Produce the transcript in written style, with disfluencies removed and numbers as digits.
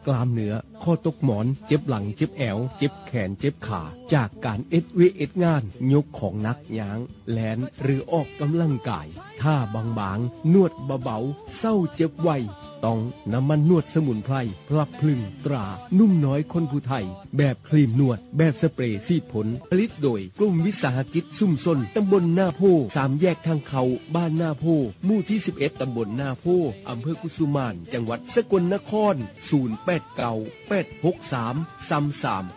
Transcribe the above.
กล้ามเนื้อข้อตกหมอนเจ็บหลังเจ็บแอวเจ็บแขนเจ็บขาจากการเอ็ดงานยกของหนักย้างแลนหรือออกกำลังกายท่าบางๆนวดเบาๆเศร้าเจ็บไวต้องน้ำมันนวดสมุนไพรพลับพลึงตรานุ่มน้อยคนผู้ไทยแบบครีมนวดแบบสเปรย์ซีดผลผลิตโดยกลุ่มวิสาหกิจซุ่มซนตำบลหน้าโพ3แยกทางเขาบ้านหน้าโพหมู่ที่11ตำบลหน้าโพอำเภอกุสุมานจังหวัดสกลนคร08986333